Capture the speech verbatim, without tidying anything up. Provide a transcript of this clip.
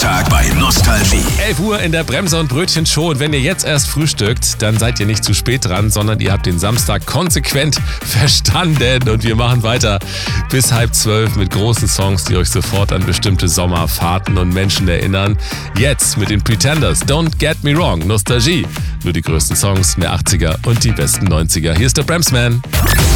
Samstag bei Nostalgie. elf Uhr in der Bremse und Brötchen Show. Und wenn ihr jetzt erst frühstückt, dann seid ihr nicht zu spät dran, sondern ihr habt den Samstag konsequent verstanden. Und wir machen weiter bis halb zwölf mit großen Songs, die euch sofort an bestimmte Sommerfahrten und Menschen erinnern. Jetzt mit den Pretenders, Don't Get Me Wrong, Nostalgie. Nur die größten Songs, mehr achtziger und die besten neunziger. Hier ist der Bremsman.